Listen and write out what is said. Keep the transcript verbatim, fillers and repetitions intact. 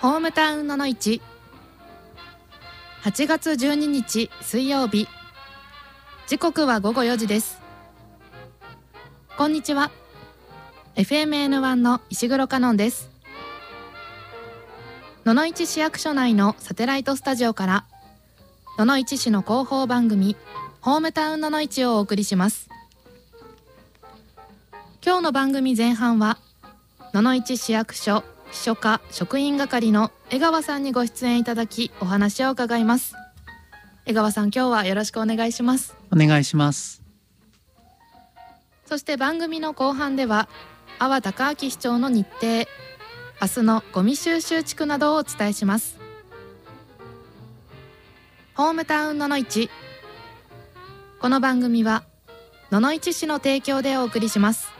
ホームタウンののいち、はちがつじゅうににち水曜日、時刻はごごよじです。こんにちは。 エフエムエヌワン の石黒香音です。野々市市役所内のサテライトスタジオから野々市市の広報番組ホームタウンののいちをお送りします。今日の番組前半は野々市市役所秘書課職員係の江川さんにご出演いただきお話を伺います。江川さん、今日はよろしくお願いします。 お願いします。 そして番組の後半では阿波隆明市長の日程、明日のゴミ収集地区などをお伝えします。ホームタウンののいち、この番組は野々市市の提供でお送りします。